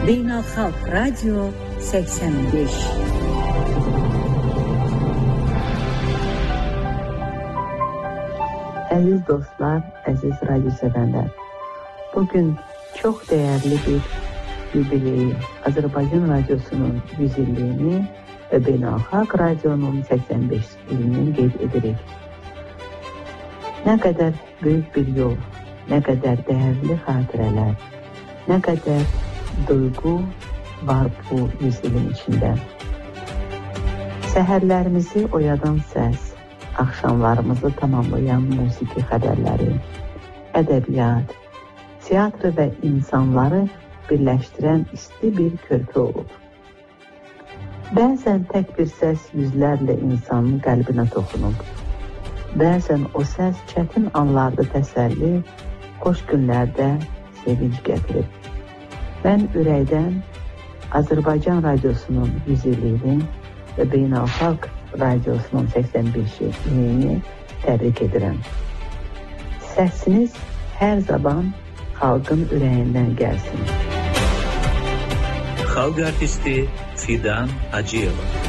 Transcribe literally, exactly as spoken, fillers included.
Beynəlxalq Radio səksən beş. Əziz dostlar, əziz radyo sevənlər, bugün çox dəyərli bir yubileyi, Azərbaycan radiosunun yüz illiyini və Beynəlxalq Radionun səksən beş illiyini qeyd edirik. Nə qədər böyük bir yol, nə qədər dəyərli xatirələr, nə qədər duyğu var bu yüz ilin içində. Səhərlərimizi oyadan səs, axşamlarımızı tamamlayan musiqi xəbərləri, ədəbiyyat, teatr və insanları birləşdirən isti bir körpü olub. Bəzən tək bir səs yüzlərlə insanın qəlbinə toxunub. Bəzən o səs çətin anlarda təsəlli, xoş günlərdə sevinç gətirib. Mən ürəkdən Azərbaycan radiosunun yüz illiyini və Beynəlxalq Radiosunun səksən beş illiyini təbrik edirəm. Səsiniz hər zaman xalqın ürəyindən gəlsin. Xalq artisti Fidan Hacıyeva.